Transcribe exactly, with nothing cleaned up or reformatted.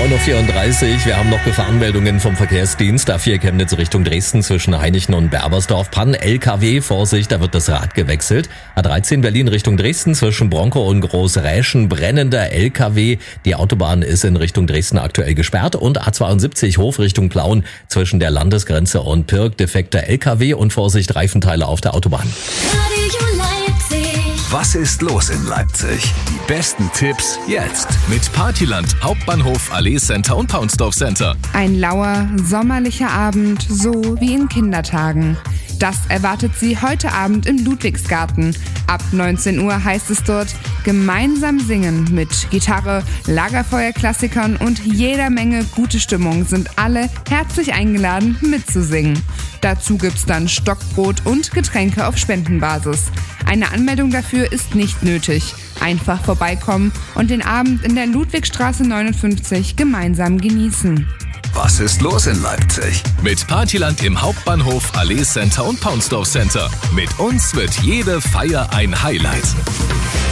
neun Uhr vierunddreißig. Wir haben noch Gefahrenmeldungen vom Verkehrsdienst. A vier Chemnitz Richtung Dresden zwischen Heinichen und Berbersdorf. Pannen, L K W, Vorsicht, da wird das Rad gewechselt. A dreizehn Berlin Richtung Dresden zwischen Bronkow und Großräschen. Brennender L K W. Die Autobahn ist in Richtung Dresden aktuell gesperrt. Und A zweiundsiebzig Hof Richtung Plauen zwischen der Landesgrenze und Pirk. Defekter L K W und Vorsicht, Reifenteile auf der Autobahn. Was ist los in Leipzig? Die besten Tipps jetzt. Mit Partyland, Hauptbahnhof, Allee Center und Paunsdorf Center. Ein lauer, sommerlicher Abend, so wie in Kindertagen. Das erwartet Sie heute Abend im Ludwigsgarten. Ab neunzehn Uhr heißt es dort gemeinsam singen mit Gitarre, Lagerfeuerklassikern und jeder Menge gute Stimmung sind alle herzlich eingeladen mitzusingen. Dazu gibt's dann Stockbrot und Getränke auf Spendenbasis. Eine Anmeldung dafür ist nicht nötig. Einfach vorbeikommen und den Abend in der Ludwigstraße neunundfünfzig gemeinsam genießen. Was ist los in Leipzig? Mit Partyland im Hauptbahnhof, Allee Center und Paunsdorf Center. Mit uns wird jede Feier ein Highlight.